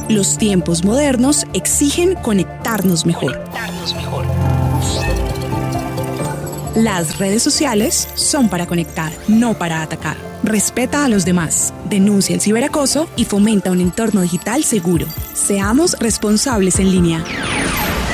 Los tiempos modernos exigen conectarnos mejor. Las redes sociales son para conectar, no para atacar. Respeta a los demás, denuncia el ciberacoso y fomenta un entorno digital seguro. Seamos responsables en línea.